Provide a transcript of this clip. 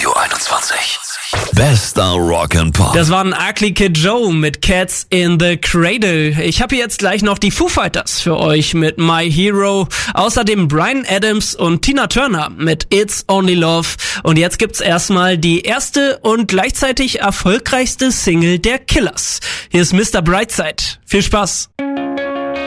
Radio 21. Bester Rock'n'Pop. Das waren Ugly Kid Joe mit Cats in the Cradle. Ich habe jetzt gleich noch die Foo Fighters für euch mit My Hero. Außerdem Bryan Adams und Tina Turner mit It's Only Love. Und jetzt gibt's erstmal die erste und gleichzeitig erfolgreichste Single der Killers. Hier ist Mr. Brightside. Viel Spaß.